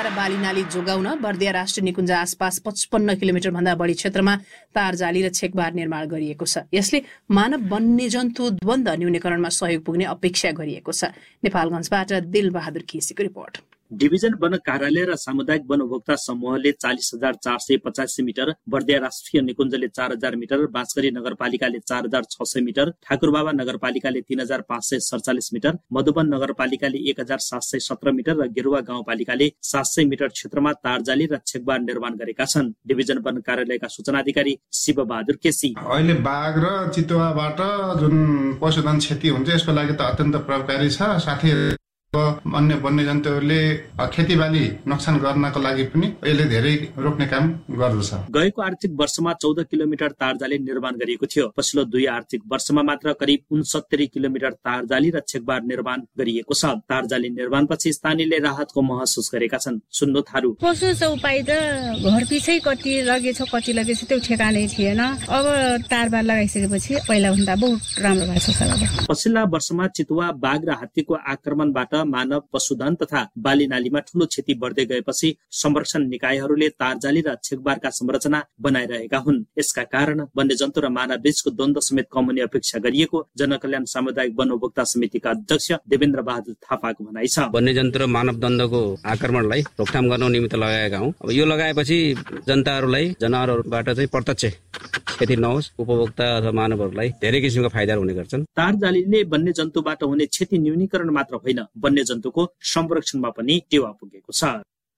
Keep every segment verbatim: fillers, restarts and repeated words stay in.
र बाली नाली जोगाउन बर्दिया राष्ट्रिय निकुञ्ज आसपास पचपन्न किलोमिटर भन्दा बढी क्षेत्रमा तार जाली र छेकबार निर्माण गरिएको छ। यसले मानव वन्यजन्तु द्वन्द न्यूनीकरणमा सहयोग पुग्ने अपेक्षा गरिएको छ। नेपालगञ्जबाट दिलबहादुर केसीको रिपोर्ट। डिभिजन वन कार्यालय र सामुदायिक वन उपभोक्ता समूहले चालिस हजार चार सय पचासी मिटर, बर्दिया राष्ट्रिय निकुञ्जले चार हजार मिटर, बाँसगढी नगरपालिकाले चार हजार छ सय मिटर, ठाकुरबाबा नगरपालिकाले तीन हजार पाँच सय सडचालिस मिटर, मधुवन नगरपालिकाले एक हजार सात सय सत्र मिटर र गेरुवा गाउँपालिकाले सात सय मिटर क्षेत्रमा तारजाली र छेकबार निर्माण गरेका छन्। डिभिजन वन कार्यालयका सूचना अधिकारी शिव बहादुर केसी अहिले बाघ र चितुवाबाट जुन पशुधन क्षति हुन्छ यसको लागि त अत्यन्त प्रभावकारी छ। साथै अन्य वन्यजन्तुहरूले खेतीबाली नोक्सान गर्नको लागि पनि यसले धेरै रोक्ने काम गर्दछ। गएको आर्थिक वर्षमा चौध किलोमिटर तारजाली निर्माण गरिएको थियो। पछिल्लो दुई आर्थिक वर्षमा मात्र करिब उनसत्तरी किलोमिटर तारजाली र छेकबार निर्माण गरिएको छ। तारजाली निर्माणपछि स्थानीयले राहतको महसुस गरेका छन्। सुन्नु थारू पशु चौपाई त घर पिछै कति लगेछ कति लगेछ त्यो ठेगानै थिएन। अब तारबार लगाइसकेपछि पहिला भन्दा बहुत राम्रो भएको छ। पछिल्ला वर्षमा चितुवा, बाघ र हात्तीको आक्रमणबाट मानव, पशुधन तथा बाली नालीमा ठूलो क्षति बढ्दै गएपछि संरक्षण निकायहरूले तारजाली र छेकबारका संरचना बनाइरहेका हुन्। यसका कारण वन्यजन्तु र मानव बीचको द्वन्द्व समेत कम हुने अपेक्षा गरिएको जनकल्याण सामुदायिक वन उपभोक्ता समितिका अध्यक्ष देवेन्द्र बहादुर थापाको भनाइ छ। वन्यजन्तु र मानव द्वन्द्वको आक्रमणलाई रोकथाम गर्न निमित्त लगाएका हौं। अब यो लगाएपछि जनताहरूलाई जनावरहरूबाट चाहिँ प्रत्यक्ष क्षति नहोस्, उपभोक्ता अथवा मानवहरूलाई धेरै किसिमका फाइदा हुने गर्छन्। तारजालीले वन्यजन्तुबाट हुने क्षति न्यूनीकरण मात्र होइन, वन्यजन्तुको संरक्षणमा पनि टेवा पुगेको छ।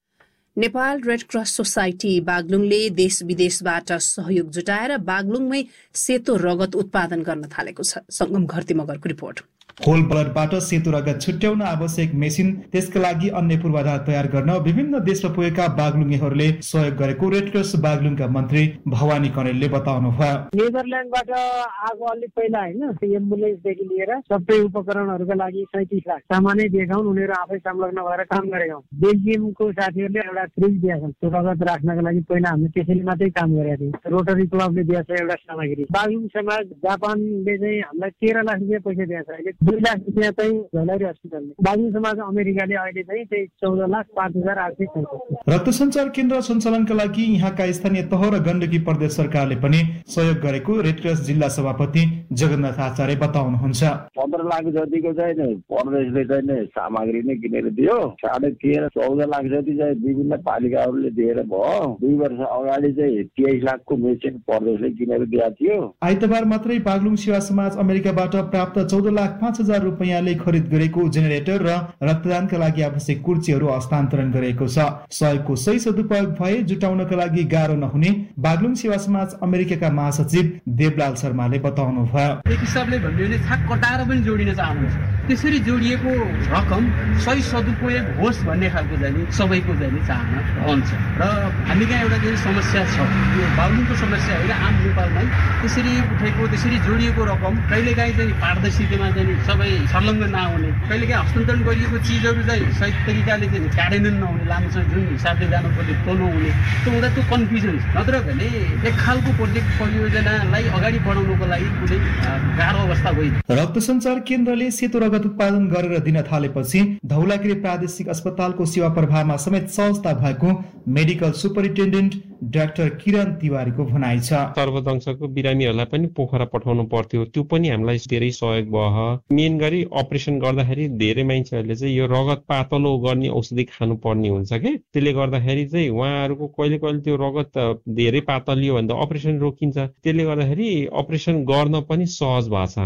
नेपाल रेड क्रस सोसाइटी बागलुङले देश विदेशबाट सहयोग जुटाएर बागलुङमै सेतो रगत उत्पादन गर्न थालेको छ। संगम घरती मगरको रिपोर्ट। होल ब्लडबाट सेतो रगत छुट्याउन आवश्यक मेसिन, त्यसका लागि अन्य पूर्वाधार तयार गर्न विभिन्न देशमा पुगेका बागलुङेहरूले सहयोग गरेको रेड क्रस बागलुङका मन्त्री भवानी कणेलले बताउनु भयो। नेदरल्यान्डबाट आएको अलिक पहिला होइन, एम्बुलेन्सदेखि लिएर सबै उपकरणहरूका लागि सैतिस लाख सामानै दिएका हुन्। उनीहरू आफै संलग्न भएर काम गरेका हुन्। बेल्जियमको साथीहरूले एउटा फ्रिज दिएका छन् त्यो रगत राख्नका लागि। पहिला हामीले त्यसैले मात्रै काम गरेका थियौँ। रोटरी क्लबले दिएछ एउटा सामग्री। बागलुङ समाज जापानले चाहिँ हामीलाई तेह्र लाख रुपियाँ पैसा दिएछ। अहिले दुई लाख रुपियाँ चाहिँ झोलारी हस्पिटलले। बागलुङ समाज अमेरिकाले अहिले चाहिँ त्यही चौध लाख पाँच हजार आठ सय पैँसठी। रक्त सञ्चार केन्द्र सञ्चालनका लागि यहाँका स्थानीय तह र गण्डकी प्रदेश सरकारले पनि सहयोग गरेको रेड क्रस जिल्ला सभापति जगन्नाथ आचार्य बताउनुहुन्छ। पन्ध्र लाख जतिको चाहिँ प्रदेशले चाहिँ सामग्री नै किनेर दियो। साढे तेह्र चौध लाख जति चाहिँ विभिन्न पालिकाहरूले दिएर भयो। दुई वर्ष अगाडि चाहिँ तेइस लाखको मेसिन प्रदेशले किनेर दिएको थियो। आइतबार मात्रै बागलुङ सेवा समाज अमेरिकाबाट प्राप्त चौध लाख पाँच हजार रुपियाँले खरिद गरेको जेनेरेटर र रक्तदानका लागि आवश्यक कुर्चीहरू हस्तान्तरण गरेको छ। सहयोगको सही सदुपयोग भए जुटाउनका लागि गाह्रो नहुने बागलुङ सेवा समाज अमेरिकाका महासचिव देवलाल शर्माले बताउनु भयो। एक हिसाबले भन्यो भने छाक कटाएर पनि जोडिन चाहनुहुन्छ। त्यसरी जोडिएको रकम सही सदुपयोग होस् भन्ने खालको जाने सबैको जाने चाहना रहन्छ। र हामी कहाँ एउटा चाहिँ समस्या छ, यो बागलुङको समस्या होइन, आम नेपालमै त्यसरी उठेको त्यसरी जोडिएको रकम कहिलेकाहीँ चाहिँ पारदर्शितामा चाहिँ सबै संलग्न नहुने, कहिलेकाहीँ हस्तान्तरण गरिएको चिजहरू चाहिँ सही तरिकाले चाहिँ कार्यान्वयन नहुने, लामोसँग जुन हिसाबले जानु पर्ने त्यो नहुने, त्यो हुँदा त्यो कन्फ्युजन। नत्र भने एक खालको प्रोजेक्ट परियोजनालाई अगाडि बढाउनको लागि कुनै गाह्रो अवस्था होइन। रक्त सञ्चार केन्द्रले सेतो रगत उत्पादन गरेर दिन थालेपछि धौलागिरी प्रादेशिक अस्पतालको सेवा प्रवाहमा समेत सहजता भएको मेडिकल सुपरिन्टेन्डेन्ट डाक्टर किरण तिवारीको भनाइ छ। सर्वदंशको बिरामीहरूलाई पनि पोखरा पठाउनु पर्थ्यो, त्यो पनि हामीलाई धेरै सहयोग भयो। मेन गरी अपरेसन गर्दाखेरि धेरै मान्छेहरूले चाहिँ यो रगत पातलो गर्ने औषधि खानु पर्ने हुन्छ कि, त्यसले गर्दाखेरि चाहिँ उहाँहरूको कहिले कहिले त्यो रगत धेरै पातलियो भने त अपरेसन रोकिन्छ। त्यसले गर्दाखेरि अपरेसन गर्न पनि सहज भएको छ।